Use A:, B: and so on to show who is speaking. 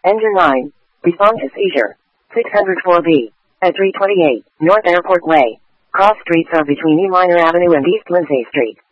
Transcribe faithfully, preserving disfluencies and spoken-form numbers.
A: Engine nine. Respond to seizure. six oh four B. At three twenty-eight, North Airport Way. Cross streets are between E. Minor Avenue and East Lindsay Street.